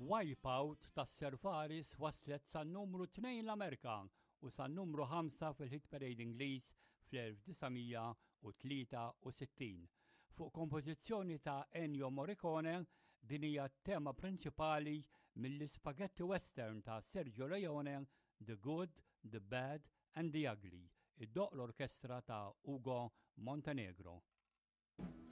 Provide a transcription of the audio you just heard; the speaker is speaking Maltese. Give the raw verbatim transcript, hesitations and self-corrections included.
Wipeout tas Servaris waslet san numru tnejn l-Amerika u san numru ħamsa fil-hit parade Ingliż fl-1963. Fuq kompożizzjoni ta' Ennio Morricone, din hija t-tema prinċipali mill-Spaghetti Western ta' Sergio Leone, The Good, The Bad and The Ugly, id-doq l-orkestra ta' Ugo Montenegro.